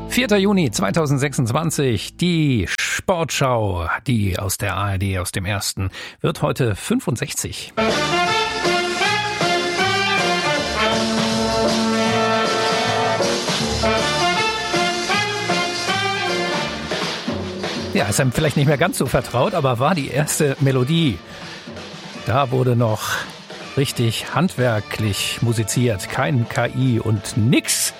4. Juni 2026, die Sportschau, die aus der ARD, aus dem Ersten, wird heute 65. Ja, ist einem vielleicht nicht mehr ganz so vertraut, aber war die erste Melodie. Da wurde noch richtig handwerklich musiziert, kein KI und nix.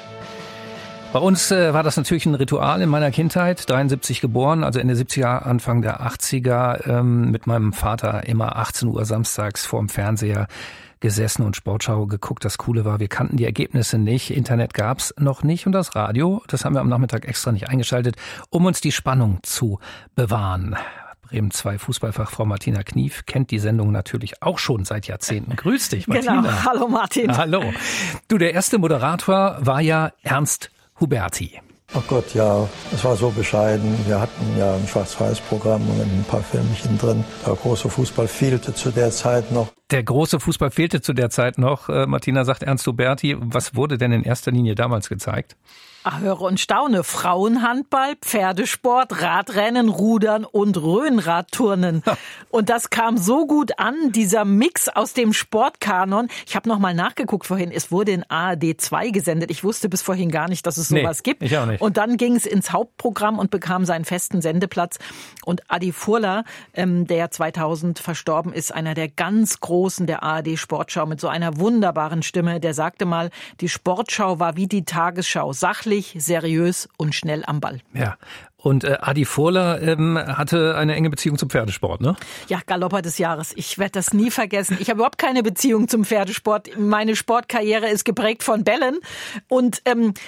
Bei uns war das natürlich ein Ritual in meiner Kindheit, 73 geboren, also Ende 70er, Anfang der 80er, mit meinem Vater immer 18 Uhr samstags vorm Fernseher gesessen und Sportschau geguckt. Das Coole war, wir kannten die Ergebnisse nicht, Internet gab's noch nicht und das Radio, das haben wir am Nachmittag extra nicht eingeschaltet, um uns die Spannung zu bewahren. Bremen 2 Fußballfachfrau Martina Knief kennt die Sendung natürlich auch schon seit Jahrzehnten. Grüß dich, Martina. Genau, hallo Martin. Hallo. Du, der erste Moderator war ja Ernst Huberti. Oh Gott, ja, es war so bescheiden. Wir hatten ja ein Schwarz-Weiß-Programm und ein paar Filmchen drin. Der große Fußball fehlte zu der Zeit noch. Der große Fußball fehlte zu der Zeit noch. Martina sagt Ernst Huberti. Was wurde denn in erster Linie damals gezeigt? Ach, höre und staune. Frauenhandball, Pferdesport, Radrennen, Rudern und Rhönradturnen. Und das kam so gut an, dieser Mix aus dem Sportkanon. Ich habe noch mal nachgeguckt vorhin. Es wurde in ARD 2 gesendet. Ich wusste bis vorhin gar nicht, dass es sowas gibt. Ich auch nicht. Und dann ging es ins Hauptprogramm und bekam seinen festen Sendeplatz. Und Adi Furler, der 2000 verstorben ist, einer der ganz Großen der ARD Sportschau mit so einer wunderbaren Stimme, der sagte mal, die Sportschau war wie die Tagesschau. Sachlich, seriös und schnell am Ball. Ja. Und Adi Furler hatte eine enge Beziehung zum Pferdesport, ne? Ja, Galopper des Jahres. Ich werde das nie vergessen. Ich habe überhaupt keine Beziehung zum Pferdesport. Meine Sportkarriere ist geprägt von Bällen. Und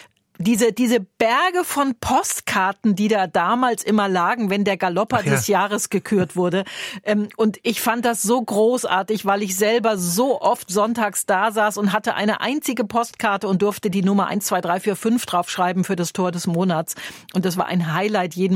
diese Berge von Postkarten, die da damals immer lagen, wenn der Galopper des Jahres gekürt wurde. Und ich fand das so großartig, weil ich selber so oft sonntags da saß und hatte eine einzige Postkarte und durfte die Nummer 1, 2, 3, 4, 5 draufschreiben für das Tor des Monats. Und das war ein Highlight, jeden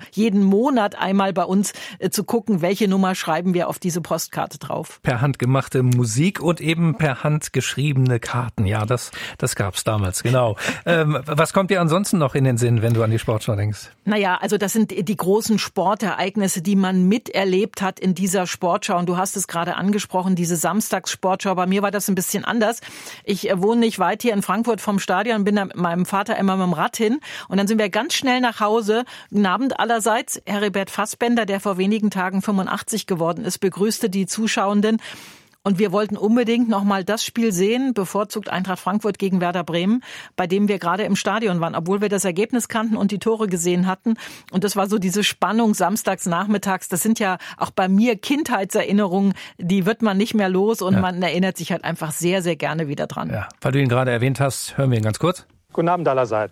Monat einmal bei uns zu gucken, welche Nummer schreiben wir auf diese Postkarte drauf. Per Hand gemachte Musik und eben per Hand geschriebene Karten. Ja, das gab's damals, genau. Was kommt dir ansonsten noch in den Sinn, wenn du an die Sportschau denkst? Naja, also das sind die großen Sportereignisse, die man miterlebt hat in dieser Sportschau. Und du hast es gerade angesprochen, diese Samstagssportschau. Bei mir war das ein bisschen anders. Ich wohne nicht weit hier in Frankfurt vom Stadion, bin da mit meinem Vater immer mit dem Rad hin. Und dann sind wir ganz schnell nach Hause. Guten Abend allerseits. Heribert Fassbender, der vor wenigen Tagen 85 geworden ist, begrüßte die Zuschauenden. Und wir wollten unbedingt nochmal das Spiel sehen, bevorzugt Eintracht Frankfurt gegen Werder Bremen, bei dem wir gerade im Stadion waren, obwohl wir das Ergebnis kannten und die Tore gesehen hatten. Und das war so diese Spannung samstags nachmittags. Das sind ja auch bei mir Kindheitserinnerungen, die wird man nicht mehr los und man erinnert sich halt einfach sehr, sehr gerne wieder dran. Ja, weil du ihn gerade erwähnt hast, hören wir ihn ganz kurz. Guten Abend allerseits.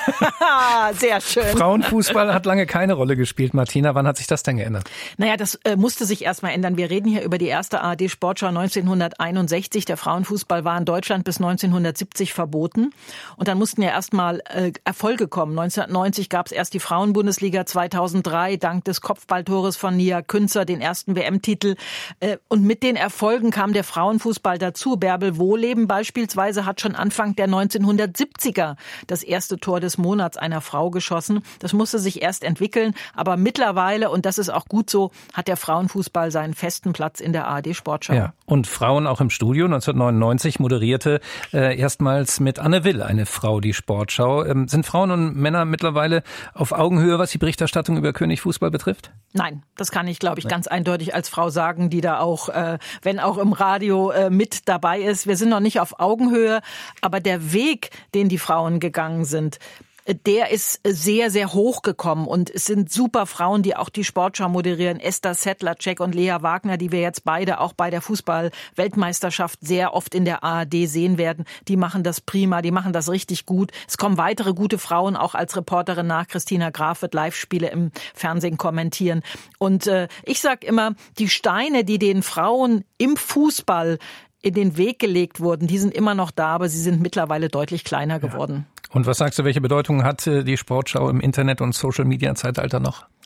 Sehr schön. Frauenfußball hat lange keine Rolle gespielt. Martina, wann hat sich das denn geändert? Naja, das musste sich erstmal ändern. Wir reden hier über die erste ARD-Sportschau 1961. Der Frauenfußball war in Deutschland bis 1970 verboten. Und dann mussten ja erstmal Erfolge kommen. 1990 gab es erst die Frauenbundesliga, 2003 dank des Kopfballtores von Nia Künzer den ersten WM-Titel. Und mit den Erfolgen kam der Frauenfußball dazu. Bärbel Wohleben beispielsweise hat schon Anfang der 1970er das erste Tor des Monats einer Frau geschossen. Das musste sich erst entwickeln, aber mittlerweile, und das ist auch gut so, hat der Frauenfußball seinen festen Platz in der ARD-Sportschau. Ja, und Frauen auch im Studio. 1999 moderierte erstmals mit Anne Will eine Frau die Sportschau. Sind Frauen und Männer mittlerweile auf Augenhöhe, was die Berichterstattung über König-Fußball betrifft? Nein, das kann ich, glaube ich, ganz eindeutig als Frau sagen, die da auch, wenn auch im Radio mit dabei ist. Wir sind noch nicht auf Augenhöhe, aber der Weg, den die Frauen gegangen sind, der ist sehr, sehr hoch gekommen. Und es sind super Frauen, die auch die Sportschau moderieren. Esther Sedlacek und Lea Wagner, die wir jetzt beide auch bei der Fußball-Weltmeisterschaft sehr oft in der ARD sehen werden. Die machen das prima, die machen das richtig gut. Es kommen weitere gute Frauen auch als Reporterin nach. Christina Graf wird Live-Spiele im Fernsehen kommentieren. Und ich sag immer, die Steine, die den Frauen im Fußball in den Weg gelegt wurden, die sind immer noch da, aber sie sind mittlerweile deutlich kleiner geworden. Und was sagst du, welche Bedeutung hat die Sportschau im Internet- und Social-Media-Zeitalter noch?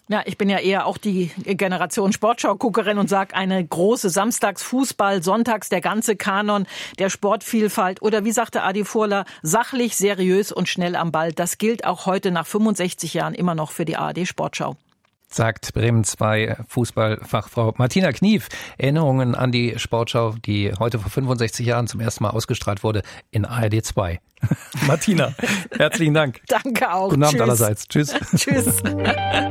Ja, ich bin ja eher auch die Generation Sportschau-Guckerin und sage, eine große Samstagsfußball, sonntags der ganze Kanon der Sportvielfalt oder wie sagte Adi Furler, sachlich, seriös und schnell am Ball. Das gilt auch heute nach 65 Jahren immer noch für die ARD Sportschau. Sagt Bremen 2 Fußballfachfrau Martina Knief. Erinnerungen an die Sportschau, die heute vor 65 Jahren zum ersten Mal ausgestrahlt wurde in ARD 2. Martina, herzlichen Dank. Danke auch. Guten Abend allerseits. Tschüss. Tschüss.